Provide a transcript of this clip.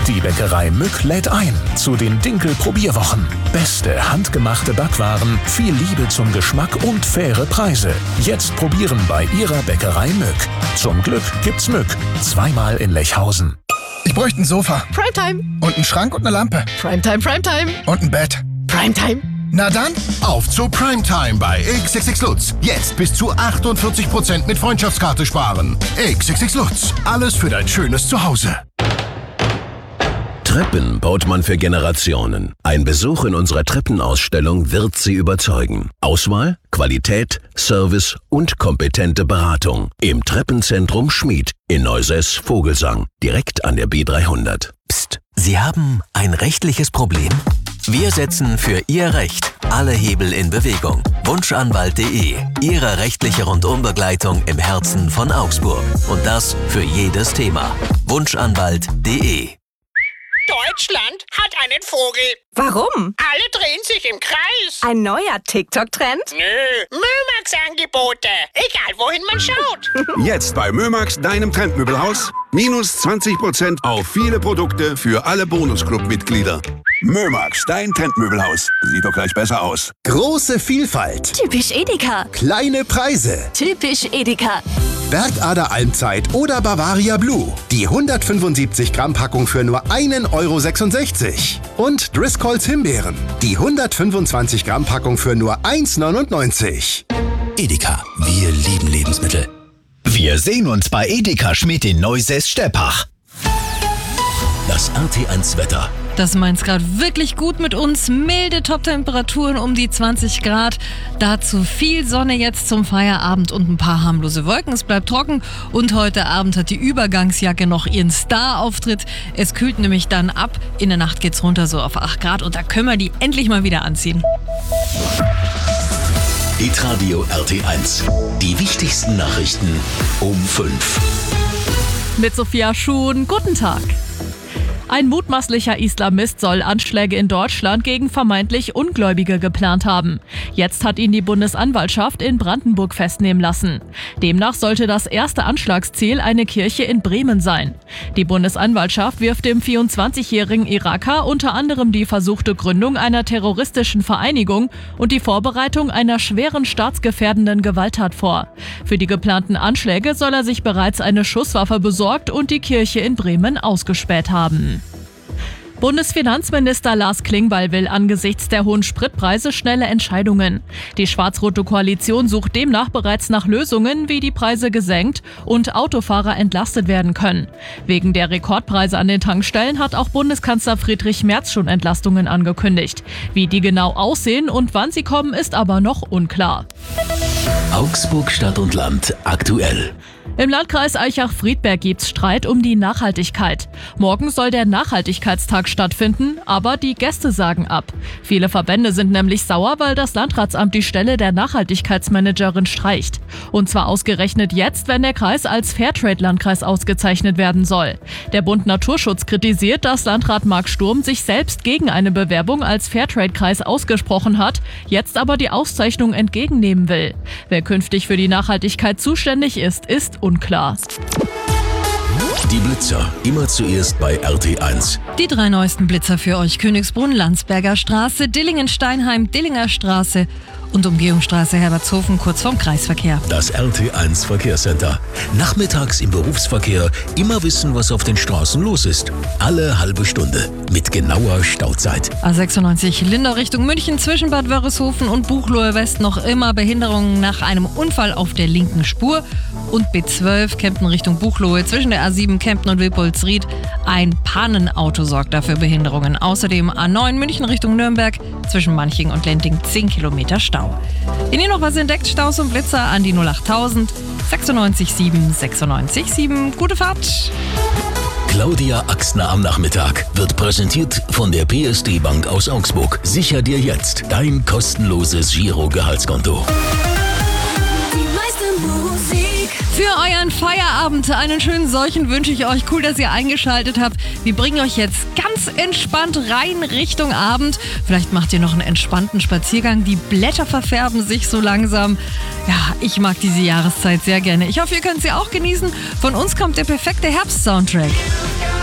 Die Bäckerei Mück lädt ein zu den Dinkel-Probierwochen. Beste handgemachte Backwaren, viel Liebe zum Geschmack und faire Preise. Jetzt probieren bei Ihrer Bäckerei Mück. Zum Glück gibt's Mück. Zweimal in Lechhausen. Ich bräuchte ein Sofa. Primetime. Und einen Schrank und eine Lampe. Primetime, Primetime. Und ein Bett. Primetime. Na dann, Auf zu Primetime bei XXX Lutz. Jetzt bis zu 48% mit Freundschaftskarte sparen. XXX Lutz. Alles für dein schönes Zuhause. Treppen baut man für Generationen. Ein Besuch in unserer Treppenausstellung wird Sie überzeugen. Auswahl, Qualität, Service und kompetente Beratung. Im Treppenzentrum Schmied in Neusäß-Vogelsang, direkt an der B300. Psst, Sie haben ein rechtliches Problem? Wir setzen für Ihr Recht alle Hebel in Bewegung. Wunschanwalt.de, Ihre rechtliche Rundumbegleitung im Herzen von Augsburg. Und das für jedes Thema. Wunschanwalt.de. Deutschland hat einen Vogel. Warum? Alle drehen sich im Kreis. Ein neuer TikTok-Trend? Nö, Mömax-Angebote. Egal, wohin man schaut. Jetzt bei Mömax, deinem Trendmöbelhaus. Minus 20% auf viele Produkte für alle Bonusclub-Mitglieder. Mömax, dein Trendmöbelhaus. Sieht doch gleich besser aus. Große Vielfalt. Typisch Edeka. Kleine Preise. Typisch Edeka. Bergader Almzeit oder Bavaria Blue. Die 175 Gramm Packung für nur 1,66 €. Und Driscolls Himbeeren. Die 125 Gramm Packung für nur 1,99 €. Edeka, wir lieben Lebensmittel. Wir sehen uns bei Edeka Schmied in Neusäß-Steppach. Das RT1-Wetter. Das meint's gerade wirklich gut mit uns. Milde Top-Temperaturen um die 20 Grad. Dazu viel Sonne jetzt zum Feierabend und ein paar harmlose Wolken. Es bleibt trocken und heute Abend hat die Übergangsjacke noch ihren Star-Auftritt. Es kühlt nämlich dann ab. In der Nacht geht's runter so auf 8 Grad und da können wir die endlich mal wieder anziehen. Hitradio RT1. Die wichtigsten Nachrichten um 5. Mit Sophia Schuhn, guten Tag. Ein mutmaßlicher Islamist soll Anschläge in Deutschland gegen vermeintlich Ungläubige geplant haben. Jetzt hat ihn die Bundesanwaltschaft in Brandenburg festnehmen lassen. Demnach sollte das erste Anschlagsziel eine Kirche in Bremen sein. Die Bundesanwaltschaft wirft dem 24-jährigen Iraker unter anderem die versuchte Gründung einer terroristischen Vereinigung und die Vorbereitung einer schweren staatsgefährdenden Gewalttat vor. Für die geplanten Anschläge soll er sich bereits eine Schusswaffe besorgt und die Kirche in Bremen ausgespäht haben. Bundesfinanzminister Lars Klingbeil will angesichts der hohen Spritpreise schnelle Entscheidungen. Die schwarz-rote Koalition sucht demnach bereits nach Lösungen, wie die Preise gesenkt und Autofahrer entlastet werden können. Wegen der Rekordpreise an den Tankstellen hat auch Bundeskanzler Friedrich Merz schon Entlastungen angekündigt. Wie die genau aussehen und wann sie kommen, ist aber noch unklar. Augsburg Stadt und Land aktuell. Im Landkreis Aichach-Friedberg gibt's Streit um die Nachhaltigkeit. Morgen soll der Nachhaltigkeitstag stattfinden, aber die Gäste sagen ab. Viele Verbände sind nämlich sauer, weil das Landratsamt die Stelle der Nachhaltigkeitsmanagerin streicht. Und zwar ausgerechnet jetzt, wenn der Kreis als Fairtrade-Landkreis ausgezeichnet werden soll. Der Bund Naturschutz kritisiert, dass Landrat Marc Sturm sich selbst gegen eine Bewerbung als Fairtrade-Kreis ausgesprochen hat, jetzt aber die Auszeichnung entgegennehmen will. Wer künftig für die Nachhaltigkeit zuständig ist unklar. Die Blitzer, immer zuerst bei RT1. Die 3 neuesten Blitzer für euch: Königsbrunn, Landsberger Straße, Dillingen-Steinheim, Dillinger Straße und Umgehungsstraße Herbertshofen, kurz vorm Kreisverkehr. Das RT1 Verkehrscenter. Nachmittags im Berufsverkehr immer wissen, was auf den Straßen los ist. Alle halbe Stunde mit genauer Stauzeit. A96 Lindau Richtung München zwischen Bad Wörishofen und Buchloe West noch immer Behinderungen nach einem Unfall auf der linken Spur. Und B12 Kempten Richtung Buchloe zwischen der A7 Kempten und Wilpolsried. Ein Pannenauto sorgt dafür Behinderungen. Außerdem A9 München Richtung Nürnberg zwischen Manching und Lenting 10 Kilometer Stau. Wenn ihr noch was entdeckt, Staus und Blitzer an die 08000 96 7. Gute Fahrt! Claudia Axtner am Nachmittag wird präsentiert von der PSD Bank aus Augsburg. Sicher dir jetzt dein kostenloses Giro-Gehaltskonto. Für euren Feierabend einen schönen solchen wünsche ich euch. Cool, dass ihr eingeschaltet habt. Wir bringen euch jetzt ganz entspannt rein Richtung Abend. Vielleicht macht ihr noch einen entspannten Spaziergang. Die Blätter verfärben sich so langsam. Ja, ich mag diese Jahreszeit sehr gerne. Ich hoffe, ihr könnt sie auch genießen. Von uns kommt der perfekte Herbst-Soundtrack.